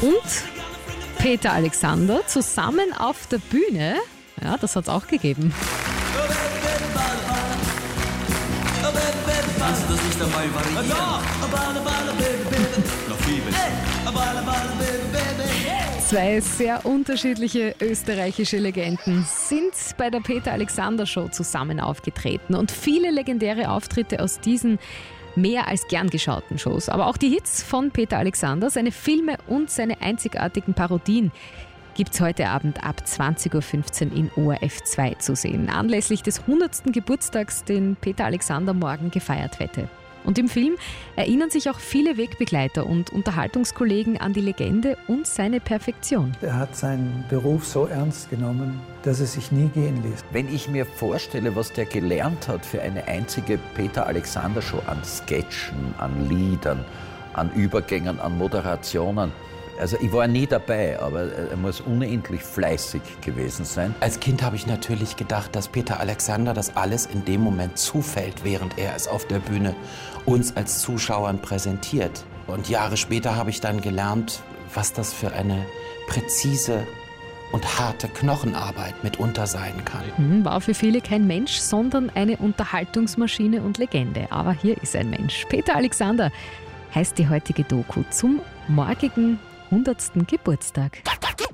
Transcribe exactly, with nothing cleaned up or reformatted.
und Peter Alexander zusammen auf der Bühne. Ja, das hat es auch gegeben. Kannst du das nicht einmal variieren? Noch viel besser. Zwei sehr unterschiedliche österreichische Legenden sind bei der Peter Alexander Show zusammen aufgetreten und viele legendäre Auftritte aus diesen mehr als gern geschauten Shows. Aber auch die Hits von Peter Alexander, seine Filme und seine einzigartigen Parodien gibt's heute Abend ab zwanzig Uhr fünfzehn in O R F zwei zu sehen, anlässlich des hundertsten Geburtstags, den Peter Alexander morgen gefeiert hätte. Und im Film erinnern sich auch viele Wegbegleiter und Unterhaltungskollegen an die Legende und seine Perfektion. Er hat seinen Beruf so ernst genommen, dass er sich nie gehen ließ. Wenn ich mir vorstelle, was der gelernt hat für eine einzige Peter Alexander Show an Sketchen, an Liedern, an Übergängen, an Moderationen. Also ich war nie dabei, aber er muss unendlich fleißig gewesen sein. Als Kind habe ich natürlich gedacht, dass Peter Alexander das alles in dem Moment zufällt, während er es auf der Bühne uns als Zuschauern präsentiert. Und Jahre später habe ich dann gelernt, was das für eine präzise und harte Knochenarbeit mitunter sein kann. War für viele kein Mensch, sondern eine Unterhaltungsmaschine und Legende. Aber hier ist ein Mensch. Peter Alexander heißt die heutige Doku zum morgigen hundertsten Geburtstag.